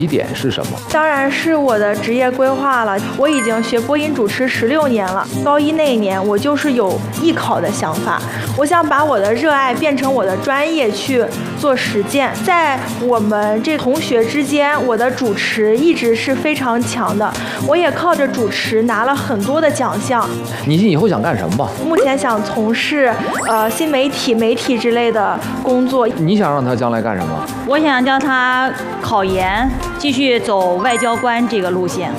起点是什么？ 当然是我的职业规划了。我已经学播音主持16年了，高一那一年我就是有艺考的想法，我想把我的热爱变成我的专业去做实践。在我们这同学之间，我的主持一直是非常强的，我也靠着主持拿了很多的奖项。 你以后想干什么吧？ 目前想从事新媒体之类的工作。 你想让他将来干什么？ 我想叫他考研，继续走外交官这个路线。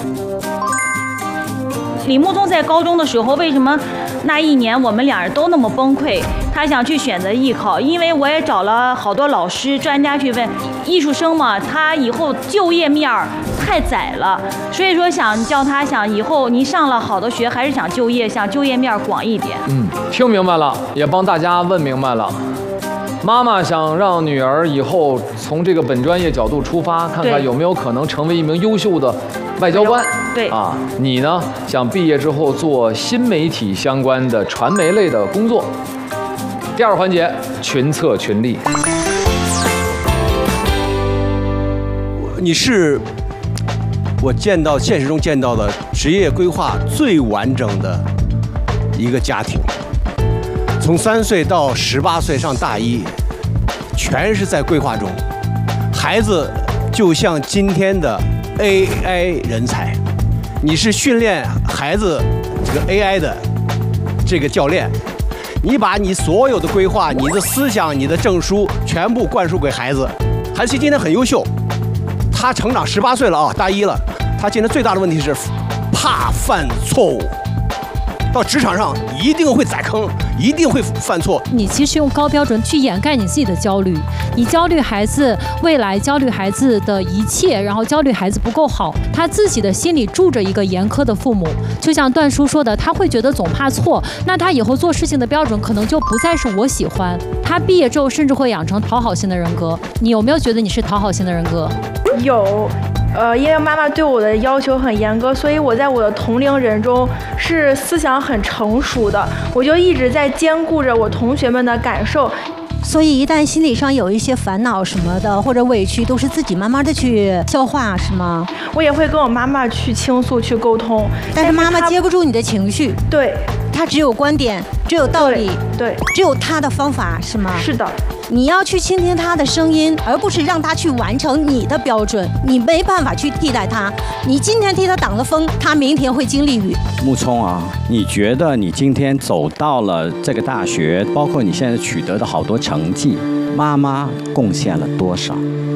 李木宗在高中的时候，为什么那一年我们俩人都那么崩溃？他想去选择艺考，因为我也找了好多老师专家去问，艺术生嘛，他以后就业面太窄了，所以说想叫他想以后你上了好的学，还是想就业，想就业面广一点。 听明白了，也帮大家问明白了。妈妈想让女儿以后从这个本专业角度出发，看看有没有可能成为一名优秀的外交官。 对啊，你呢想毕业之后做新媒体相关的传媒类的工作。第二环节，群策群力。 你是我现实中见到的职业规划最完整的一个家庭。从3岁到18岁上大一，全是在规划中。孩子就像今天的 AI 人才，你是训练孩子这个 AI 的这个教练，你把你所有的规划、你的思想、你的证书全部灌输给孩子。孩子今天很优秀，他成长18岁了啊，大一了。他今天最大的问题是怕犯错误。到职场上一定会踩坑，一定会犯错。 你其实用高标准去掩盖你自己的焦虑，你焦虑孩子未来，焦虑孩子的一切，然后焦虑孩子不够好，他自己的心里住着一个严苛的父母。就像段叔说的，他会觉得总怕错，那他以后做事情的标准可能就不再是我喜欢。他毕业之后甚至会养成讨好型的人格。你有没有觉得你是讨好型的人格？ 有。因为妈妈对我的要求很严格，所以我在我的同龄人中是思想很成熟的，我就一直在兼顾着我同学们的感受。 所以一旦心理上有一些烦恼什么的或者委屈，都是自己慢慢的去消化，是吗？ 我也会跟我妈妈去倾诉去沟通， 但是妈妈接不住你的情绪。 对， 她只有观点，只有道理， 对， 只有她的方法，是吗？ 是的。 你要去倾听他的声音，而不是让他去完成你的标准。你没办法去替代他，你今天替他挡了风，他明天会经历雨。 木聪啊，你觉得你今天走到了这个大学，包括你现在取得的好多成绩，妈妈贡献了多少？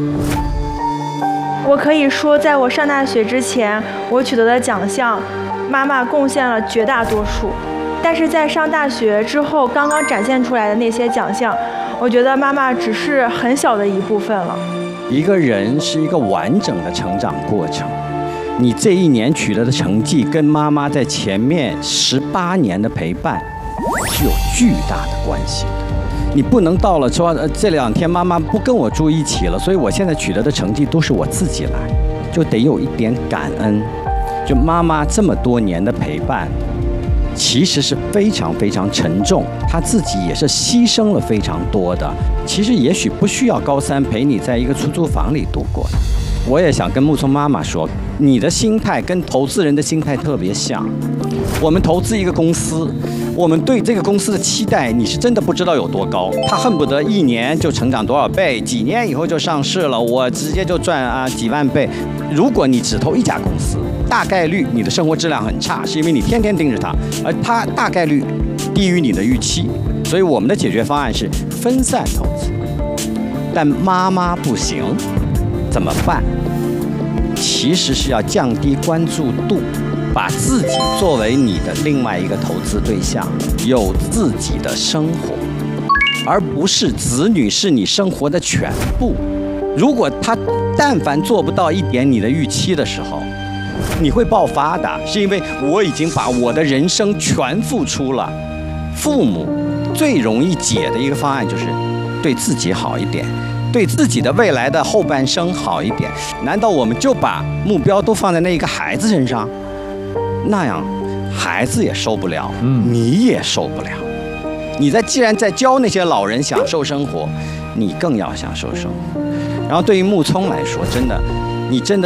我可以说，在我上大学之前，我取得的奖项，妈妈贡献了绝大多数。但是在上大学之后，刚刚展现出来的那些奖项，我觉得妈妈只是很小的一部分了。 一个人是一个完整的成长过程，你这一年取得的成绩跟妈妈在前面18年的陪伴是有巨大的关系的。你不能到了说这2天妈妈不跟我住一起了，所以我现在取得的成绩都是我自己来，就得有一点感恩。就妈妈这么多年的陪伴，其实是非常非常沉重，他自己也是牺牲了非常多的。其实也许不需要高3陪你在一个出租房里度过的。我也想跟木聪妈妈说，你的心态跟投资人的心态特别像。我们投资一个公司，我们对这个公司的期待，你是真的不知道有多高。他恨不得1年就成长多少倍，几年以后就上市了，我直接就赚几万倍。如果你只投一家公司，大概率你的生活质量很差，是因为你天天盯着它，而它大概率低于你的预期。所以我们的解决方案是分散投资。但妈妈不行，怎么办？其实是要降低关注度，把自己作为你的另外一个投资对象，有自己的生活，而不是子女是你生活的全部。如果他但凡做不到一点你的预期的时候，你会爆发的，是因为我已经把我的人生全付出了。父母最容易解的一个方案就是对自己好一点，对自己的未来的后半生好一点。难道我们就把目标都放在那一个孩子身上？那样孩子也受不了，你也受不了。你既然在教那些老人享受生活，你更要享受生活。然后对于木聪来说，真的， 你真的。